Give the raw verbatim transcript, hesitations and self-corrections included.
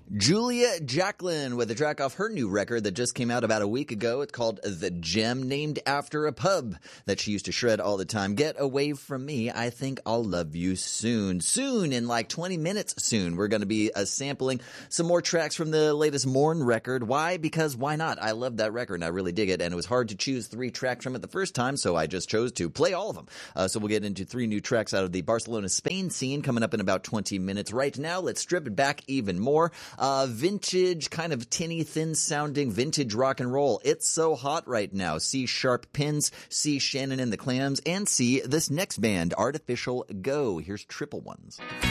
Julia Jacqueline with a track off her new record that just came out about a week ago. It's called The Gem, named after a pub that she used to shred all the time. Get away from me. I think I'll love you soon. Soon, in like twenty minutes soon, we're going to be uh, sampling some more tracks from the latest Morn record. Why? Because why not? I love that record and I really dig it. And it was hard to choose three tracks from it the first time, so I just chose to play all of them. Uh, so we'll get into three new tracks out of the Barcelona, Spain scene coming up in about twenty minutes. Right now, let's strip it back even more. Uh, vintage, kind of tinny, thin-sounding vintage rock and roll. It's so hot right now. See Sharp Pins, see Shannon and the Clams, and see this next band, Artificial Go. Here's Triple Ones.